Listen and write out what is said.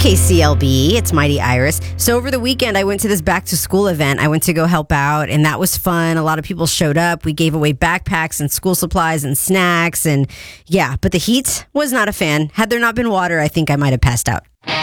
KCLB. It's Mighty Iris. So over the weekend, I went to this back to school event. I went to go help out, and that was fun. A lot of people showed up. We gave away backpacks and school supplies and snacks, and yeah, but the heat was not a fan. Had there not been water, I think I might have passed out.